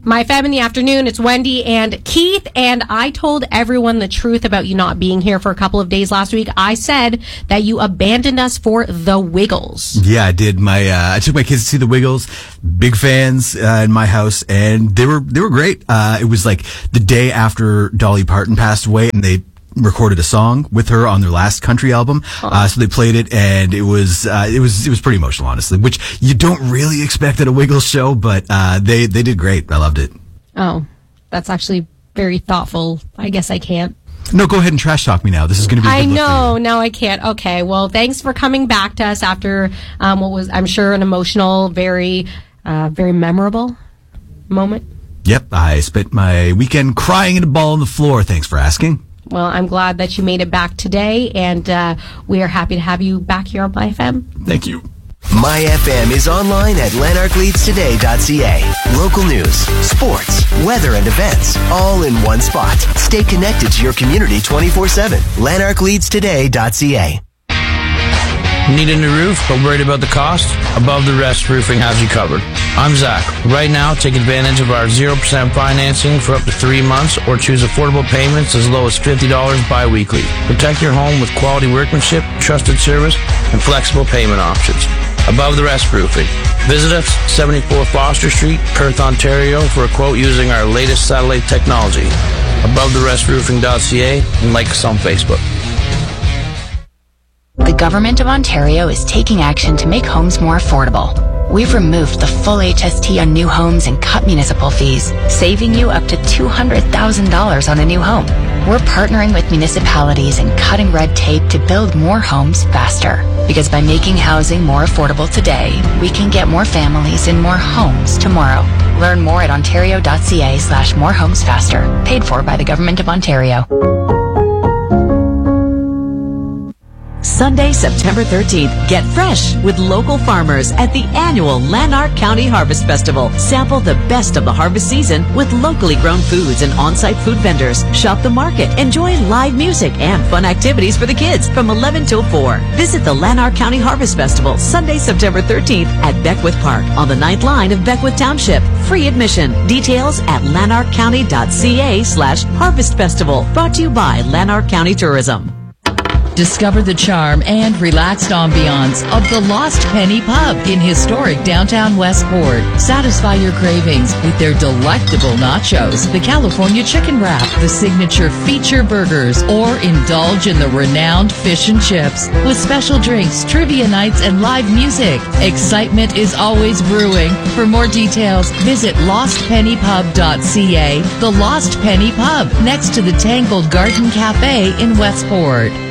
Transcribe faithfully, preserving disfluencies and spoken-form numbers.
My Fab in the afternoon, it's Wendy and Keith, and I told everyone the truth about you not being here for a couple of days last week. I said that you abandoned us for the Wiggles. Yeah, I did. My uh, I took my kids to see the Wiggles. Big fans uh, in my house, and they were they were great. Uh, it was like the day after Dolly Parton passed away, and they recorded a song with her on their last country album. Uh, so they played it, and it was uh, it was it was pretty emotional, honestly. Which you don't really expect at a Wiggles show, but uh, they they did great. I loved it. Oh, that's actually very thoughtful. I guess I can't. No, go ahead and trash talk me now. This is going to be a good I look know. for you. No, I can't. Okay. Well, thanks for coming back to us after um, what was, I'm sure, an emotional, very, uh, very memorable moment. Yep, I spent my weekend crying in a ball on the floor. Thanks for asking. Well, I'm glad that you made it back today, and uh, we are happy to have you back here on My F M. Thank you. My F M is online at lanark leads today dot c a. Local news, sports, weather, and events, all in one spot. Stay connected to your community twenty-four seven. lanark leads today dot c a. Need a new roof but worried about the cost? Above the Rest Roofing has you covered. I'm Zach. Right now, take advantage of our zero percent financing for up to three months or choose affordable payments as low as fifty dollars bi-weekly. Protect your home with quality workmanship, trusted service, and flexible payment options. Above the Rest Roofing. Visit us, seventy-four Foster Street, Perth, Ontario, for a quote using our latest satellite technology. above the rest roofing dot c a and like us on Facebook. The Government of Ontario is taking action to make homes more affordable. We've removed the full H S T on new homes and cut municipal fees, saving you up to two hundred thousand dollars on a new home. We're partnering with municipalities and cutting red tape to build more homes faster. Because by making housing more affordable today, we can get more families in more homes tomorrow. Learn more at ontario dot c a slash more homes faster. Paid for by the Government of Ontario. Sunday, September thirteenth, get fresh with local farmers at the annual Lanark County Harvest Festival. Sample the best of the harvest season with locally grown foods and on-site food vendors. Shop the market, enjoy live music and fun activities for the kids from eleven till four. Visit the Lanark County Harvest Festival Sunday, September thirteenth at Beckwith Park on the ninth line of Beckwith Township. Free admission. Details at lanark county dot c a slash harvest festival. Brought to you by Lanark County Tourism. Discover the charm and relaxed ambiance of the Lost Penny Pub in historic downtown Westport. Satisfy your cravings with their delectable nachos, the California chicken wrap, the signature feature burgers, or indulge in the renowned fish and chips. With special drinks, trivia nights, and live music, excitement is always brewing. For more details, visit lost penny pub dot c a. The Lost Penny Pub, next to the Tangled Garden Cafe in Westport.